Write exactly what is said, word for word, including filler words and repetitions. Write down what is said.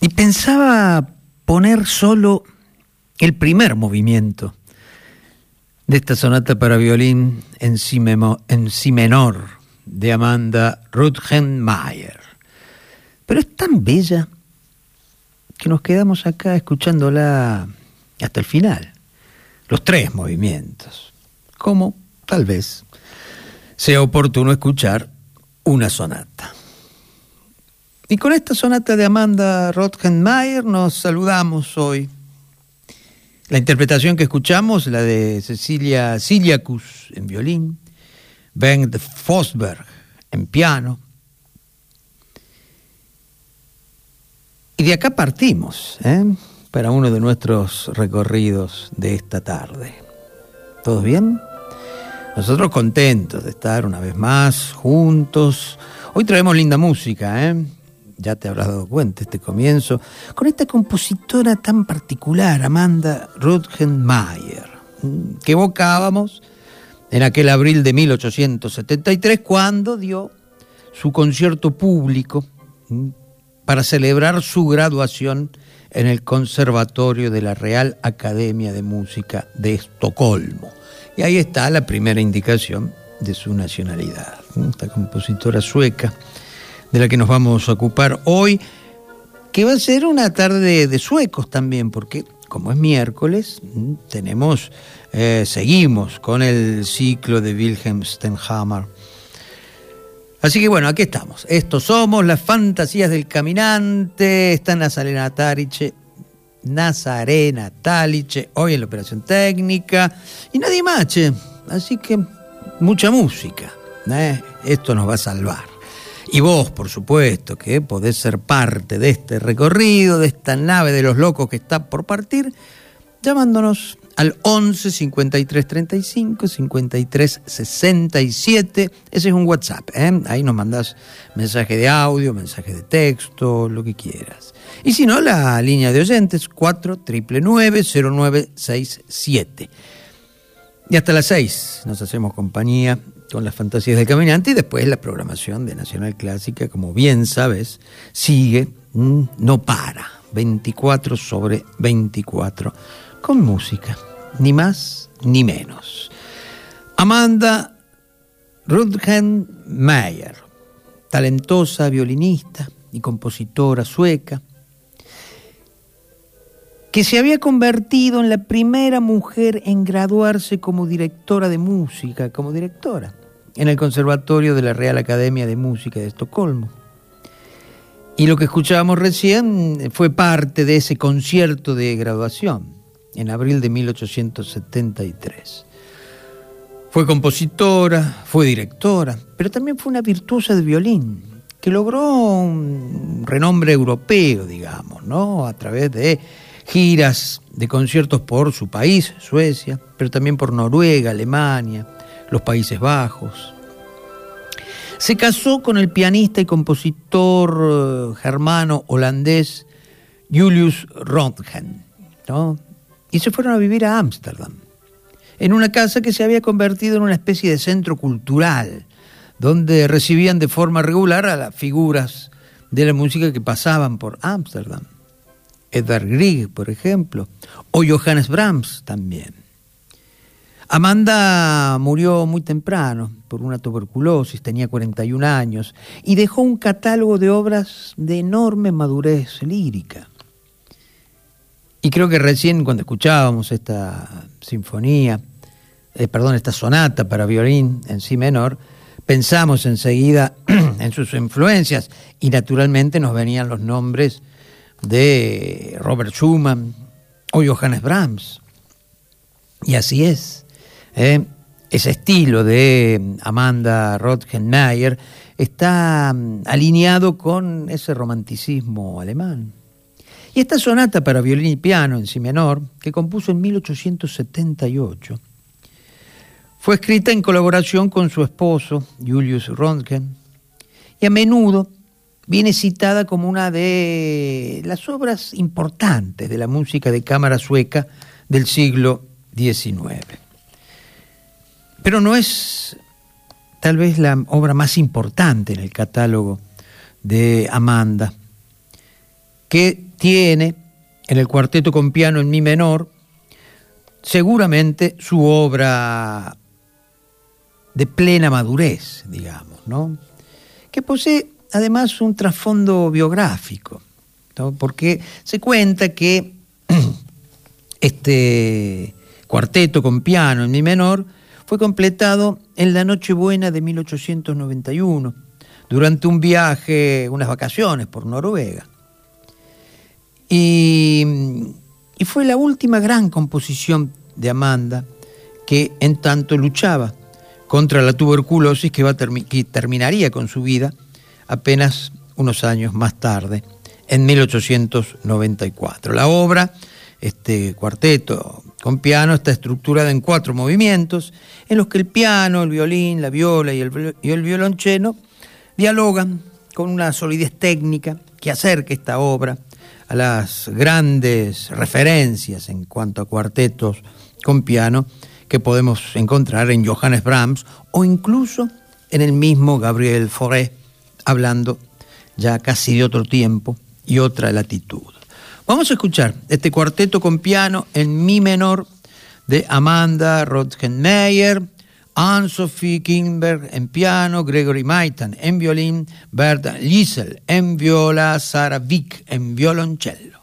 Y pensaba poner solo el primer movimiento de esta sonata para violín en si, memo, en si menor de Amanda Rothenmeier. Pero es tan bella que nos quedamos acá escuchándola hasta el final, los tres movimientos, como tal vez sea oportuno escuchar una sonata. Y con esta sonata de Amanda Rothenmeier nos saludamos hoy. La interpretación que escuchamos, la de Cecilia Siliacus en violín, Bengt Forsberg en piano. Y de acá partimos, ¿eh? para uno de nuestros recorridos de esta tarde. ¿Todos bien? Nosotros contentos de estar una vez más juntos. Hoy traemos linda música, ¿eh? Ya te habrás dado cuenta, este comienzo, con esta compositora tan particular, Amanda Rothenmeier, que evocábamos en aquel abril de mil ochocientos setenta y tres, cuando dio su concierto público para celebrar su graduación en el Conservatorio de la Real Academia de Música de Estocolmo. Y ahí está la primera indicación de su nacionalidad, esta compositora sueca, de la que nos vamos a ocupar hoy, que va a ser una tarde de, de suecos también, porque como es miércoles, tenemos, eh, seguimos con el ciclo de Wilhelm Stenhammar. Así que bueno, aquí estamos. Estos somos las fantasías del caminante. Está Nazarena Talice, Nazarena Talice, hoy en la operación técnica, y nadie más, che. Así que mucha música, ¿eh? Esto nos va a salvar. Y vos, por supuesto, que podés ser parte de este recorrido, de esta nave de los locos que está por partir, llamándonos al once cincuenta y tres treinta y cinco cincuenta y tres sesenta y siete. Ese es un WhatsApp, ¿eh? Ahí nos mandás mensaje de audio, mensaje de texto, lo que quieras. Y si no, la línea de oyentes, cuatro nueve nueve cero nueve seis siete. Y hasta las seis nos hacemos compañía con las fantasías del caminante, y después la programación de Nacional Clásica, como bien sabes, sigue, no para, veinticuatro sobre veinticuatro, con música, ni más ni menos. Amanda Rothenmeier, talentosa violinista y compositora sueca, que se había convertido en la primera mujer en graduarse como directora de música, como directora, en el Conservatorio de la Real Academia de Música de Estocolmo. Y lo que escuchábamos recién fue parte de ese concierto de graduación, en abril de mil ochocientos setenta y tres. Fue compositora, fue directora, pero también fue una virtuosa de violín, que logró un renombre europeo, digamos, ¿no? A través de giras de conciertos por su país, Suecia, pero también por Noruega, Alemania, los Países Bajos. Se casó con el pianista y compositor germano holandés Julius Röntgen, ¿no? Y se fueron a vivir a Ámsterdam, en una casa que se había convertido en una especie de centro cultural, donde recibían de forma regular a las figuras de la música que pasaban por Ámsterdam. Edvard Grieg, por ejemplo, o Johannes Brahms también. Amanda murió muy temprano por una tuberculosis, tenía cuarenta y un años, y dejó un catálogo de obras de enorme madurez lírica. Y creo que recién cuando escuchábamos esta sinfonía, eh, perdón, esta sonata para violín en si menor, pensamos enseguida en sus influencias, y naturalmente nos venían los nombres de Robert Schumann o Johannes Brahms. Y así es. ¿eh? Ese estilo de Amanda Rothenmeier está alineado con ese romanticismo alemán. Y esta sonata para violín y piano en si menor, que compuso en mil ochocientos setenta y ocho, fue escrita en colaboración con su esposo, Julius Röntgen, y a menudo viene citada como una de las obras importantes de la música de cámara sueca del siglo diecinueve. Pero no es tal vez la obra más importante en el catálogo de Amanda, que tiene en el cuarteto con piano en mi menor seguramente su obra de plena madurez, digamos, ¿no? Que posee además un trasfondo biográfico, ¿no? Porque se cuenta que este cuarteto con piano en mi menor fue completado en la Nochebuena de mil ochocientos noventa y uno, durante un viaje, unas vacaciones por Noruega. Y, y fue la última gran composición de Amanda, que en tanto luchaba contra la tuberculosis que, va a termi- que terminaría con su vida apenas unos años más tarde, en mil ochocientos noventa y cuatro. La obra, este cuarteto con piano, está estructurada en cuatro movimientos, en los que el piano, el violín, la viola y el, y el violonchelo dialogan con una solidez técnica que acerca esta obra a las grandes referencias en cuanto a cuartetos con piano que podemos encontrar en Johannes Brahms o incluso en el mismo Gabriel Fauré, hablando ya casi de otro tiempo y otra latitud. Vamos a escuchar este cuarteto con piano en mi menor de Amanda Rothenmeier, Anne-Sophie Kimberg en piano, Gregory Maitan en violín, Bert Liesel en viola, Sarah Wick en violoncello.